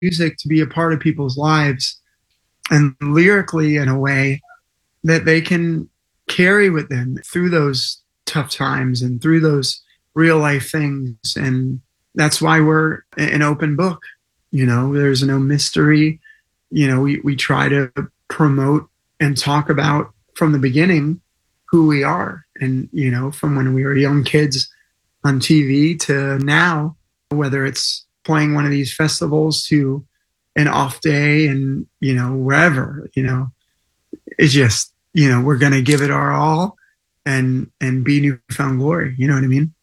music to be a part of people's lives and lyrically in a way that they can carry with them through those tough times and through those real life things. And that's why we're an open book. There's no mystery. We try to promote and talk about from the beginning who we are. And, from when we were young kids on TV to now, whether it's playing one of these festivals to an off day and, wherever, it's just, we're going to give it our all and be newfound glory. You know what I mean?